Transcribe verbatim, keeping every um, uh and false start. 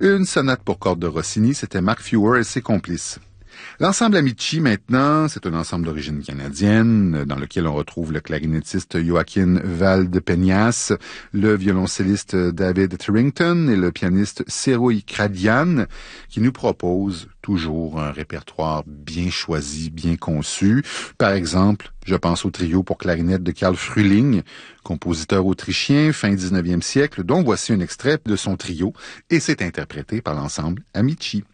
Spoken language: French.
Une sonate pour cordes de Rossini, c'était Mark Fewer et ses complices. L'ensemble Amici, maintenant, c'est un ensemble d'origine canadienne dans lequel on retrouve le clarinettiste Joaquin Valdepeñas, le violoncelliste David Thrillington et le pianiste Seroy Kradian, qui nous proposent toujours un répertoire bien choisi, bien conçu. Par exemple, je pense au trio pour clarinette de Karl Frühling, compositeur autrichien fin dix-neuvième siècle, dont voici un extrait de son trio, et c'est interprété par l'ensemble Amici.